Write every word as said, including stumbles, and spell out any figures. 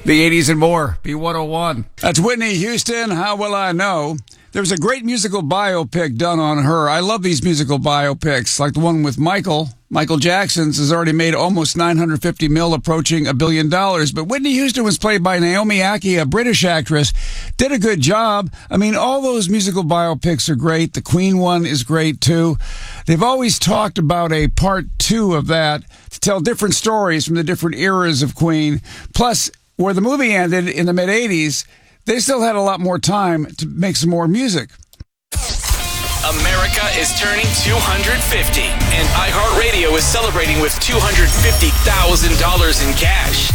The eighties and more, B one oh one. That's Whitney Houston, How Will I Know? There was a great musical biopic done on her. I love these musical biopics, like the one with Michael. Michael Jackson's has already made almost nine hundred fifty mil, approaching a billion dollars. But Whitney Houston was played by Naomi Ackie, a British actress. Did a good job. I mean, all those musical biopics are great. The Queen one is great, too. They've always talked about a part two of that to tell different stories from the different eras of Queen. Plus, where the movie ended in the mid-eighties, they still had a lot more time to make some more music. America is turning two hundred fifty, and iHeartRadio is celebrating with two hundred fifty thousand dollars in cash.